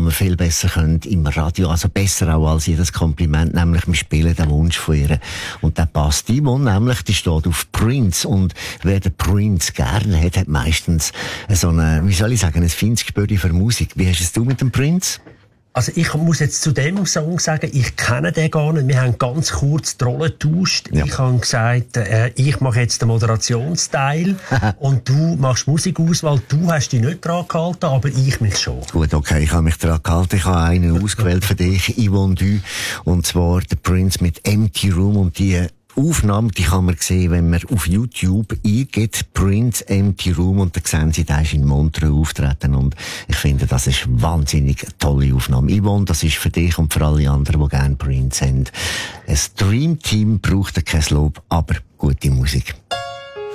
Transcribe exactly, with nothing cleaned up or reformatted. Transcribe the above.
wir viel besser können im Radio, also besser auch als jedes Kompliment, nämlich wir spielen den Wunsch von ihr. Und der passt. Die Yvonne nämlich, die steht auf Prince. Und wer den Prince gerne hat, hat meistens so eine, wie soll ich sagen, ein feines Gespür für Musik. Wie hast es du mit dem Prince? Also ich muss jetzt zu dem Song sagen, ich kenne den gar nicht. Wir haben ganz kurz die Rolle getauscht. Ja. Ich habe gesagt, äh, ich mache jetzt den Moderationsteil und du machst Musikauswahl. Du hast dich nicht dran gehalten, aber ich mich schon. Gut, okay, ich habe mich dran gehalten. Ich habe einen ausgewählt für dich, Yvonne Du, und zwar der Prince mit Empty Room. Und die Aufnahme, die kann man sehen, wenn man auf YouTube eingibt, Prince Empty Room, und dann sehen Sie, da ist in Montreux auftreten, und ich finde, das ist wahnsinnig eine tolle Aufnahme. Yvonne, das ist für dich und für alle anderen, die gerne Prince haben. Ein Dream Team braucht kein Lob, aber gute Musik.